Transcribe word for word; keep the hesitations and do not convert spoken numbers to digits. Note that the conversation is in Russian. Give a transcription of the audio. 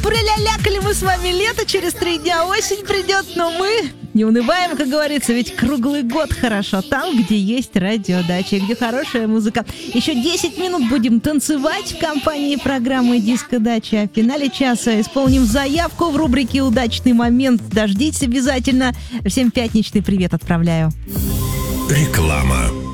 Фуля-ля-лякали мы с вами лето, через три дня осень придет, но мы не унываем, как говорится, ведь круглый год хорошо там, где есть радиодача, где хорошая музыка. Еще десять минут будем танцевать в компании программы «Диско-дача». В финале часа исполним заявку в рубрике «Удачный момент». Дождитесь обязательно. Всем пятничный привет отправляю. Реклама.